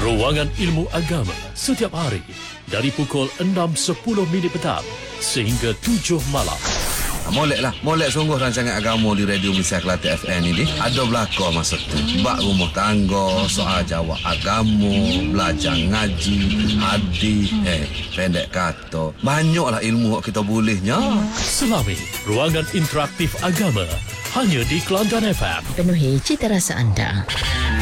Ruangan Ilmu Agama setiap hari dari pukul 6.10 petang sehingga 7 malam. Molek sungguh rancangan agama di Radio Malaysia Kelate FM ini. Ada belakang masa tu bak rumah tangga, soal jawab agama, belajar ngaji, hadis, pendek kata, banyaklah ilmu yang kita bolehnya. Selami ruangan interaktif agama hanya di Kelantan FM. Penuhi cita rasa anda.